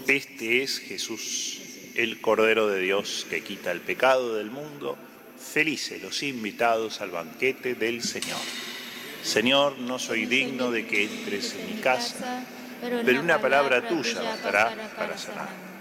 Este es Jesús, el Cordero de Dios que quita el pecado del mundo. Felices los invitados al banquete del Señor. Señor, no soy digno de que entres en mi casa, pero una palabra tuya bastará para sanar.